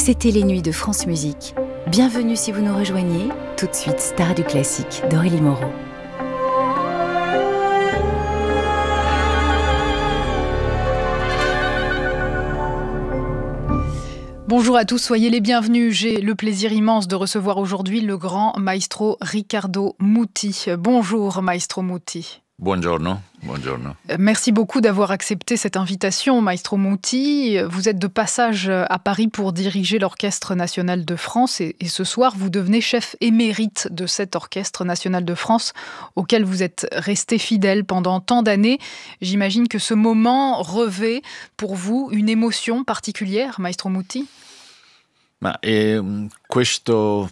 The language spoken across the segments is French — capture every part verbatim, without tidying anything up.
C'était les nuits de France Musique. Bienvenue si vous nous rejoignez. Tout de suite, Star du classique d'Aurélie Moreau. Bonjour à tous, soyez les bienvenus. J'ai le plaisir immense de recevoir aujourd'hui le grand maestro Riccardo Muti. Bonjour maestro Muti. Buongiorno, buongiorno. Merci beaucoup d'avoir accepté cette invitation, maestro Muti. Vous êtes de passage à Paris pour diriger l'Orchestre national de France et, et ce soir, vous devenez chef émérite de cet Orchestre national de France auquel vous êtes resté fidèle pendant tant d'années. J'imagine que ce moment revêt pour vous une émotion particulière, maestro Muti. Ma eh, questo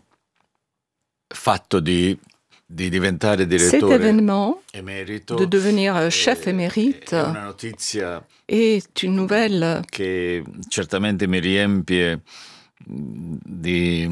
fatto di di diventare Cet événement emerito, de devenir chef émérite è una notizia est une nouvelle che certamente mi riempie di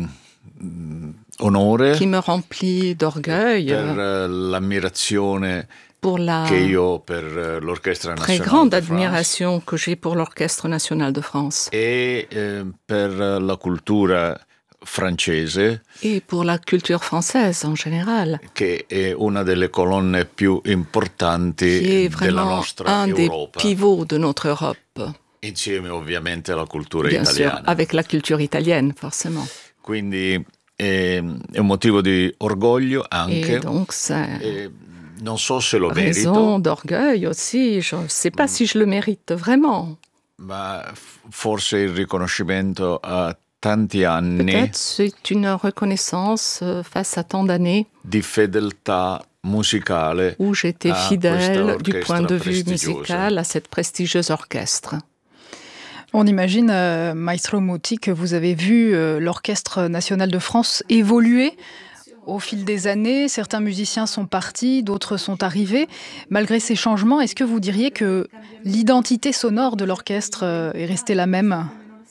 onore qui me remplit d'orgueil per l'ammirazione pour la che io per l'Orchestra très Nazionale grande de France admiration que j'ai pour l'Orchestre national de France e eh, per la cultura francese et pour la culture française en général, che è una delle colonne più qui importanti est della vraiment nostra un des Europa, pivots de notre Europe, insieme ovviamente alla cultura bien sûr, italiana. avec la culture italienne forcément. Quindi è, è un motivo di orgoglio anche. Et donc c'est E non so se lo raison merito, d'orgueil aussi. Je ne sais pas si je le mérite vraiment. ma f- forse il riconoscimento a tanti anni Peut-être c'est une reconnaissance euh, face à tant d'années di fedeltà musicale où j'étais à fidèle questa du point de vue orchestra musical à cette prestigieuse orchestre. On imagine, euh, maestro Muti, que vous avez vu euh, l'Orchestre national de France évoluer au fil des années. Certains musiciens sont partis, d'autres sont arrivés. Malgré ces changements, est-ce que vous diriez que l'identité sonore de l'orchestre euh, est restée la même ?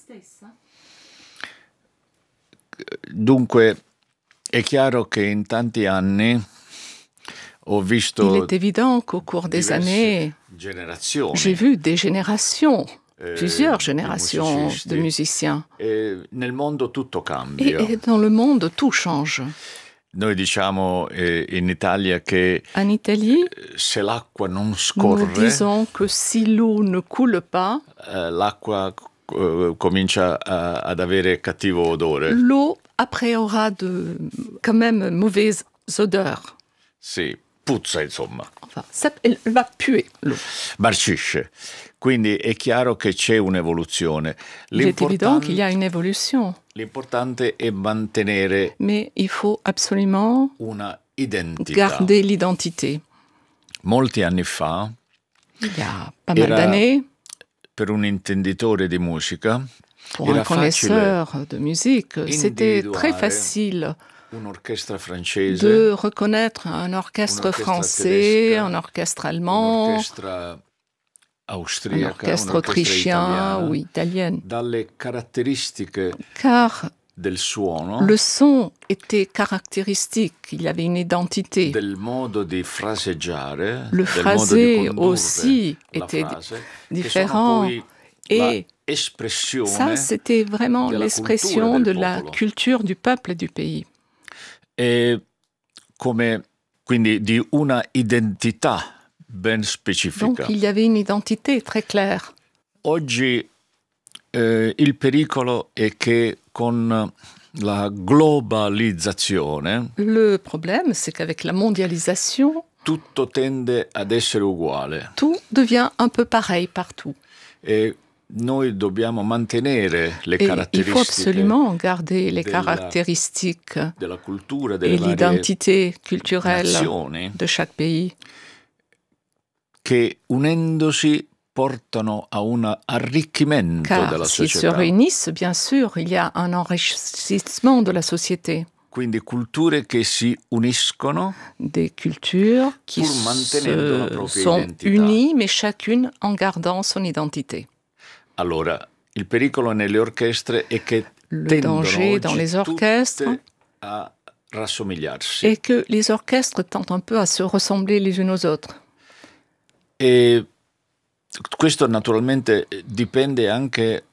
Dunque è chiaro che in tanti anni ho Il visto est évident qu'au cours des diverse années, generazioni j'ai vu des générations, eh, plusieurs di générations musicisti. de musiciens. E nel mondo tutto Et, cambia. et dans le monde, tout change. Noi diciamo eh, in Italia che En Italie, se l'acqua non nous scorre, disons que si l'eau ne coule pas, eh, l'acqua eh, comincia a- ad avere cattivo odore. l'eau après aura de quand même mauvaise odeur. Sì, puzza insomma, Enfin, ça, elle va puer l'eau. marcisce. Quindi è chiaro che c'è un'evoluzione. Il est évident qu'il y L'importante, a une évolution, l'importante è mantenere mais il faut absolument una identità. garder l'identité. Molti anni fa, Il y a pas mal Era d'années, per un intenditore di musica, pour era un connaisseur de musique, c'était très individuare facile un'orchestra francese, de reconnaître un orchestre orchestre français, tedesca, un orchestre allemand, un'orchestra un austriaca, orchestre un'orchestra autrichien italiana, ou italien, dalle caratteristiche car del suono, le son était caractéristique, il y avait une identité. del modo di fraseggiare, Le del phrasé modo di condurre aussi la était frase, différent. che sono poi la Et espressione ça, c'était vraiment della l'expression cultura de del la popolo. culture du peuple et du pays. e come quindi di una identità ben specifica. Donc, il y avait une identité très claire. Oggi eh, il pericolo è che con la globalizzazione Le problème, c'est qu'avec la mondialisation, tutto tende ad essere uguale tout devient un peu pareil partout. e noi dobbiamo mantenere le Et il faut caratteristiche absolument garder les della- caractéristiques della cultura delle et varie l'identité culturelle nazioni de chaque pays che unendosi portano a un arricchimento car della s'ils se società. réunissent, bien sûr, il y a un enrichissement de la société. Quindi culture che si uniscono Des cultures qui Pur mantenendo la se propria sont identità. unies, mais chacune en gardant son identité. Allora, il pericolo nelle orchestre è che Le tendono danger oggi dans les orchestres tutte a rassomigliarsi. est que les orchestres tentent un peu à se ressembler les unes aux autres. E questo naturalmente dipende anche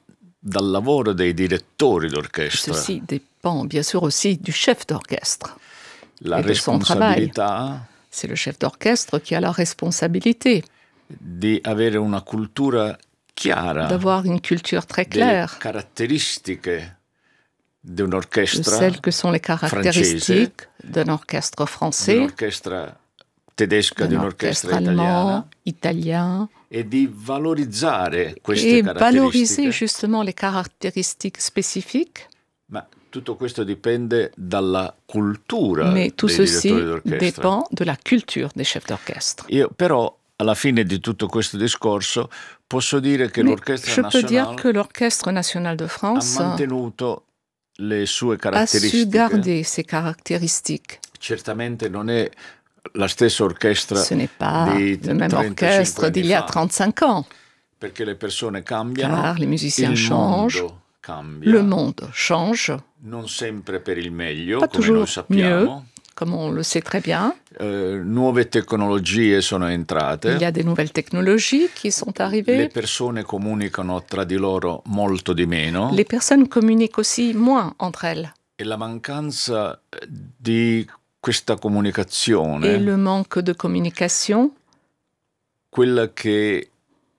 dal lavoro dei direttori d'orchestra. Ceci dépend bien sûr aussi du chef d'orchestre. La et de son travail. responsabilità C'est le chef d'orchestre qui a la responsabilité di avere una cultura chiara d'avoir une culture très delle claire caratteristiche di de un'orchestra celles que sont les caractéristiques d'un orchestre di français, un'orchestra tedesca, di d'un un'orchestra orchestre allemand, italiana italien, e di valorizzare queste et valoriser caratteristiche. justement les caractéristiques spécifiques. Ma tutto questo dipende dalla cultura Mais tout dei ceci direttori d'orchestra. dépend de la culture des chefs d'orchestre. Io però alla fine di tutto questo discorso posso dire che Mais l'Orchestra je peux dire Nazionale que l'Orchestre national de ha France mantenuto le sue a su caratteristiche. garder ses caractéristiques. Certamente non è la stessa orchestra Ce n'est pas di le même trentacinque orchestre anni d'il y a fa, trente-cinq ans, perché le persone cambiano, car les musiciens il changent, mondo cambia, le monde change, non sempre per il meglio, pas come toujours noi sappiamo. comme on le sait très bien. Eh, nuove tecnologie sono entrate. Il y a des nouvelles technologies qui sont Le arrivées. persone comunicano tra di loro molto di meno Les personnes communiquent aussi moins entre elles. e la mancanza di questa Et comunicazione, le manque de communication, quella che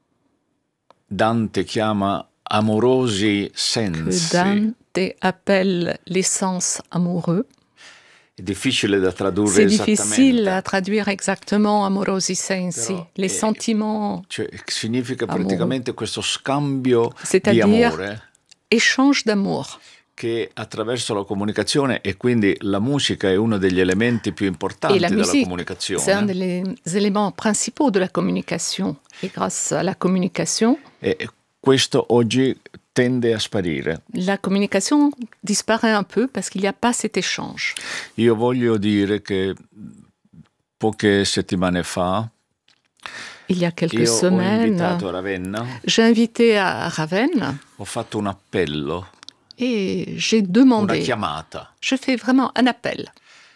Dante chiama amorosi que sensi, Dante appelle l'essence amoureux, è difficile da tradurre c'est difficile esattamente. à traduire exactement amorosi sensi, Però, les eh, sentiments, Cioè, significa Amore. praticamente questo scambio di c'est-à-dire amore échange d'amour. che attraverso la comunicazione, e quindi la musica è uno degli elementi più Et importanti la della musique, comunicazione. c'est un des éléments principaux de la communication. Et grâce à la communication, E questo oggi tende a sparire. la communication disparaît un peu parce qu'il n'y a pas cet échange. Io voglio dire che poche settimane fa Il y a quelques io ho semaines, invitato a Ravenna, j'ai invité à Ravenne ho fatto un appello, et j'ai una demandé, chiamata, je fais vraiment un appel,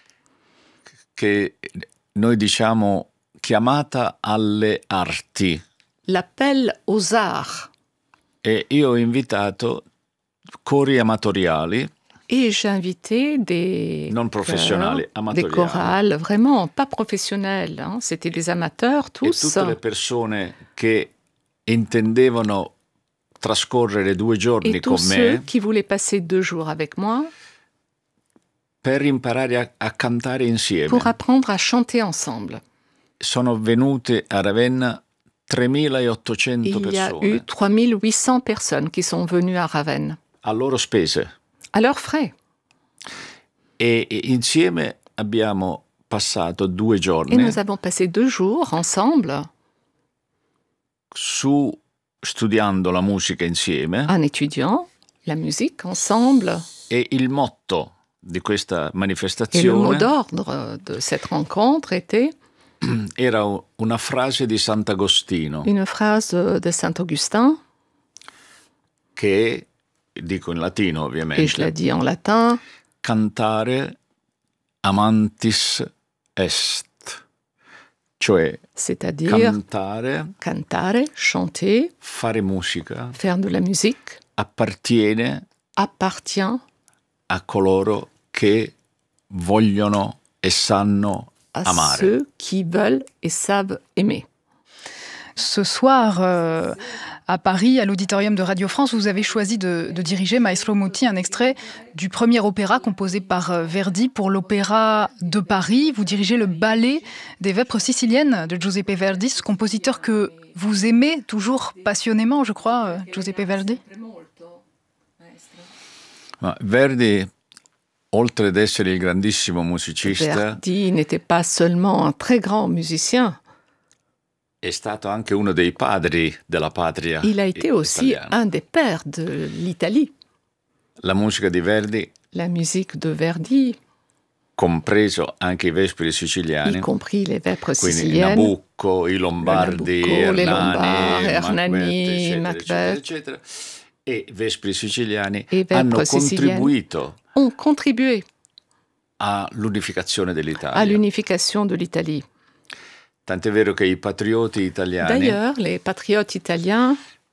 che noi diciamo chiamata alle arti. l'appel aux arts. E io ho invitato cori amatoriali, Et j'ai invité des, non professionali, chœurs, des amatoriali, chorales, vraiment pas professionnels, hein. C'était des amateurs e tous. tutte le persone che intendevano trascorrere due giorni Et con tous ceux me qui voulaient passer deux jours avec moi per imparare a, a cantare insieme. pour apprendre à chanter ensemble. Sono venute a Ravenna tremilaottocento Il y a eu persone trois mille huit cents personnes qui sont venues à Ravenne, a loro spese, à leurs frais. e, e insieme abbiamo passato due Et giorni nous avons passé deux jours ensemble su studiando la musica insieme, en étudiant la musique ensemble. e il motto di questa Et le mot manifestazione d'ordre de cette rencontre était era una frase di Sant'Agostino une phrase de Saint-Augustin, che, dico in latino et je la ovviamente, dis en latin, cantare amantis est, cioè c'est-à-dire cantare, cantare, chanter, fare musica faire de la musique, appartiene appartient a coloro che vogliono e sanno à amare. ceux qui veulent et savent aimer. Ce soir, euh, à Paris, à l'auditorium de Radio France, vous avez choisi de, de diriger, Maestro Muti, un extrait du premier opéra composé par euh, Verdi pour l'Opéra de Paris. Vous dirigez le ballet des Vêpres siciliennes de Giuseppe Verdi, ce compositeur que vous aimez toujours passionnément, je crois, euh, Giuseppe Verdi. Ma Verdi, oltre ad essere il grandissimo musicista, Verdi n'était pas seulement un très grand musicien, è stato anche uno dei padri della patria il a été aussi italiana. un des pères de l'Italie. La musica di Verdi, La musique de Verdi, compreso anche i Vespri siciliani, y compris les Vêpres quindi siciliennes, Nabucco, i Lombardi, Nabucco, les Ernani, Lombards, Ernani, Macbeth, eccetera, Macbeth. eccetera, eccetera, e Vespri siciliani E Vêpres hanno siciliennes contribuito ont contribué all'unificazione à dell'Italia. l'unification de l'Italie. Tant'è vero che i patrioti italiani D'ailleurs, les patriotes italiens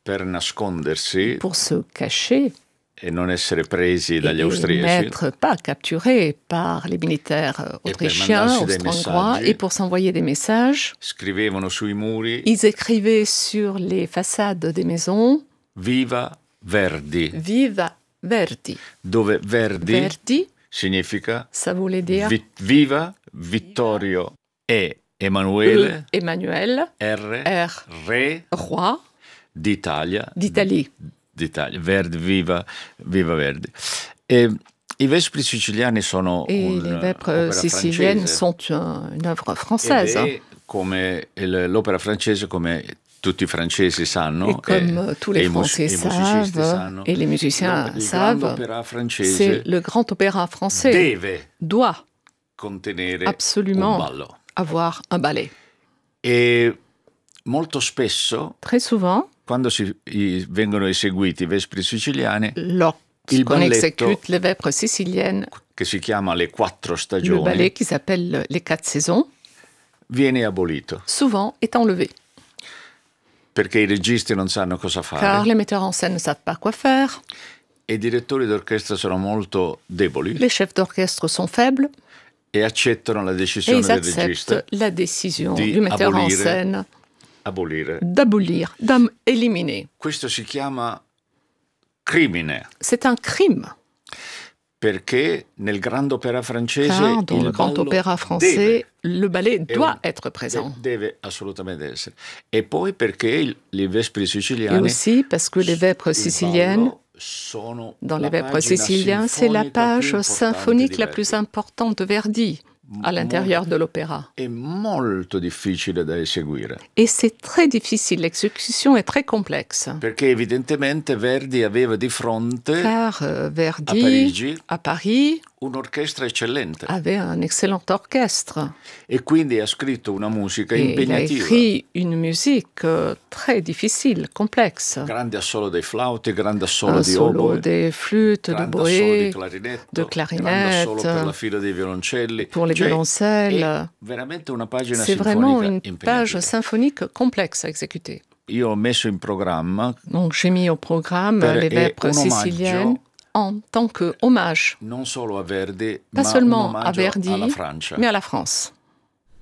per nascondersi pour se cacher e non essere presi et dagli austriaci, n'être pas capturés par les militaires per autrichiens, mandarsi dei austro-hongrois, messaggi. et pour s'envoyer des messages. scrivevano sui muri Ils écrivaient sur les façades des maisons Viva Verdi, « Viva Verdi ». dove Verdi Verdi, significa ça voulait dire vi- Viva Vittorio e E, Emanuele Emmanuel, R, R, re roi d'Italia, d'Italie. d'Italia. Verdi, viva, viva Verdi. E i Vespri siciliani sono Et les un'opera vêpres siciliennes francese sont un- une œuvre ed française. è come il- l'opera francese, come tutti i francesi sanno, Et comme e- tous e les i mus- Français i musicisti savent, sanno, et les musiciens il savent, grande opera c'est francese le grand opéra français deve doit contenere absolument un ballo. avoir un ballet. E molto spesso, Très souvent, quando si i- vengono eseguiti i Vespri siciliani, Il lorsqu'on balletto- exécute les vêpres siciliennes, che si chiama Le Quattro le Stagioni, ballet qui s'appelle Les Quatre Saisons, viene abolito souvent est enlevé. perché i registi non sanno cosa Car fare les metteurs en scène ne savent pas quoi faire, e i direttori d'orchestra sono molto deboli les chefs d'orchestre sont faibles, e accettano la et decisione ils del regista acceptent la décision di du metteur en abolire. scène abolire. d'abolir, d'éliminer. Questo si chiama crimine, C'est un crime, perché nel Grande Opera francese car dans il le grand ballo opéra français, deve, le ballet è doit un- être présent. de- deve assolutamente essere. E poi perché il- i Vespri Et siciliani aussi parce que les vêpres il siciliennes, ballo sono dans la les vêpres pagina siciliens, c'est la sinfonica più page importante symphonique di la Verdi. plus importante de Verdi à l'intérieur de l'opéra. È molto difficile da eseguire, Et c'est très difficile, l'exécution est très complexe. perché evidentemente Verdi aveva di fronte Car euh, a Verdi, Parigi à Paris, un'orchestra eccellente avait un excellent orchestre. e quindi ha scritto una musica Et il a impegnativa, écrit une musique euh, très difficile, complexe. grande assolo dei flauti, grande assolo Un di solo oboe, des flûtes, de grande assolo di boé, clarinetto, de grande assolo clarinette, per la fila dei violoncelli. pour les Cioè, violoncelles. è veramente una pagina C'est vraiment sinfonica une page impegnativa. symphonique complexe à exécuter. Io ho messo in programma Donc j'ai mis au programme Per- les et vêpres un omaggio siciliennes en tant que hommage, non solo a Verdi, pas ma un seulement à omaggio Verdi, alla Francia. mais à la France.